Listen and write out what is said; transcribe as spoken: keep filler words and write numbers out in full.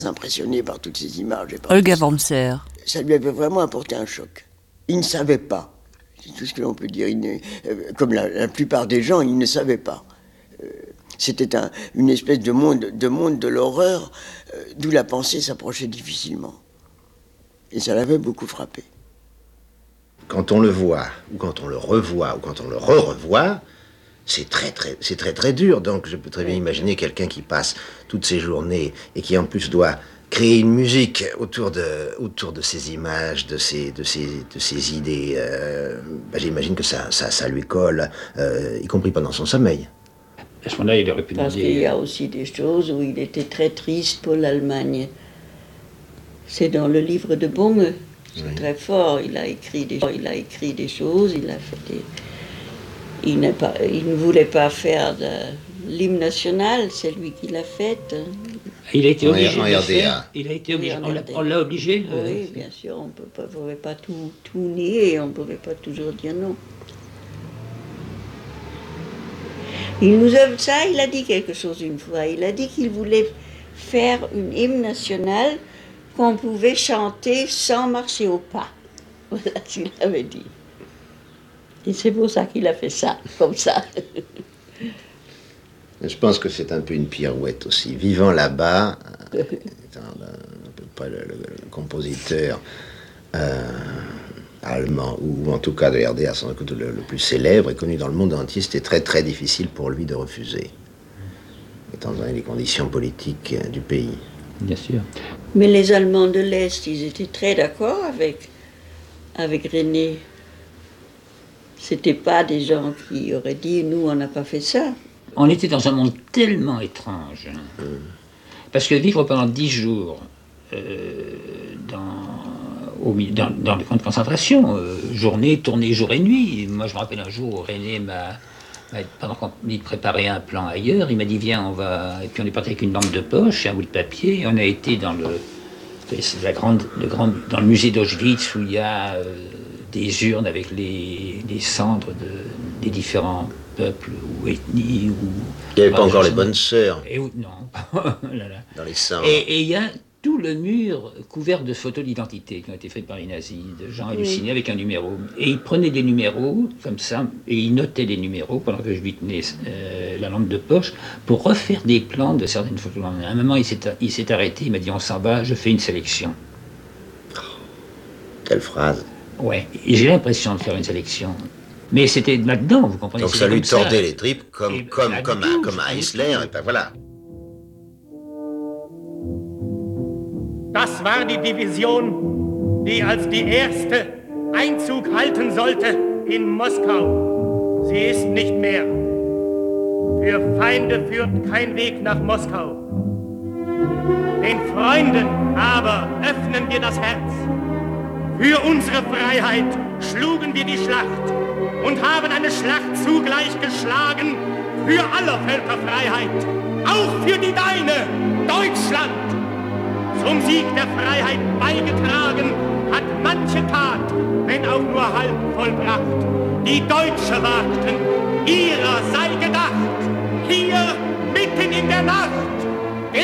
Impressionné par toutes ces images. Et par Olga Wurmser. Ça lui avait vraiment apporté un choc. Il ne savait pas. C'est tout ce que l'on peut dire. Il ne, euh, comme la, la plupart des gens, il ne savait pas. Euh, c'était un, une espèce de monde de, monde de l'horreur, euh, d'où la pensée s'approchait difficilement. Et ça l'avait beaucoup frappé. Quand on le voit, ou quand on le revoit, ou quand on le re-revoit, c'est très, très, c'est très, très dur. Donc, je peux très bien imaginer quelqu'un qui passe toutes ses journées et qui, en plus, doit créer une musique autour de, autour de ces images, de ces, de ces, de ces idées. Euh, ben, j'imagine que ça, ça, ça lui colle, euh, y compris pendant son sommeil. À ce moment-là, il aurait pu Parce demander... qu'il y a aussi des choses où il était très triste pour l'Allemagne. C'est dans le livre de Bunge. C'est oui. Très fort. Il a écrit des, il a écrit des choses, il a fait des... Il, n'est pas, il ne voulait pas faire de l'hymne national, c'est lui qui l'a fait. Il a été obligé en de le R D A. faire. Il a été obligé. Oui, on l'a obligé. Oui, euh... bien sûr, on ne pouvait pas tout, tout nier, on ne pouvait pas toujours dire non. Il nous a, ça, il a dit quelque chose une fois. Il a dit qu'il voulait faire une hymne nationale qu'on pouvait chanter sans marcher au pas. Voilà ce qu'il avait dit. Et c'est pour ça qu'il a fait ça, comme ça. Je pense que c'est un peu une pirouette aussi. Vivant là-bas, étant à peu près le, le, le compositeur euh, allemand, ou en tout cas de R D A, sans doute le, le plus célèbre et connu dans le monde entier, c'était très très difficile pour lui de refuser, étant donné les conditions politiques du pays. Bien sûr. Mais les Allemands de l'Est, ils étaient très d'accord avec, avec René. C'était pas des gens qui auraient dit, nous, on n'a pas fait ça. On était dans un monde tellement étrange. Mmh. Parce que vivre pendant dix jours euh, dans, au, dans, dans les camps de concentration, euh, journée, tournée, jour et nuit. Moi, je me rappelle un jour où René m'a, pendant qu'on préparait un plan ailleurs, il m'a dit, viens, on va... Et puis on est parti avec une lampe de poche et un bout de papier. Et on a été dans le, la grande, le, grand, dans le musée d'Auschwitz où il y a... Euh, des urnes avec les, les cendres de, des différents peuples ou ethnies. Ou, il n'y avait pas encore les bonnes sœurs. Et, non. là, là. Dans les cendres. Et il y a tout le mur couvert de photos d'identité qui ont été faites par les nazis, de gens hallucinés oui. avec un numéro. Et ils prenaient des numéros, comme ça, et ils notaient les numéros pendant que je lui tenais euh, la lampe de poche pour refaire des plans de certaines photos. À un moment, il s'est, il s'est arrêté, il m'a dit, on s'en va, je fais une sélection. Oh, quelle phrase. Ouais, et j'ai l'impression de faire une sélection. Mais c'était là-dedans, vous comprenez. Donc ça lui tordait ça. Les tripes comme, et comme, comme, à, comme à Hitler, et ben voilà. Das war die Division, die als die erste Einzug halten sollte in Moskau. Sie ist nicht mehr. Für Feinde führt kein Weg nach Moskau. Den Freunden aber öffnen wir das Herz. Für unsere Freiheit schlugen wir die Schlacht und haben eine Schlacht zugleich geschlagen für aller Völker Freiheit, auch für die deine, Deutschland. Zum Sieg der Freiheit beigetragen hat manche Tat, wenn auch nur halb vollbracht. Die Deutsche warten, ihrer sei gedacht, hier mitten in der Nacht.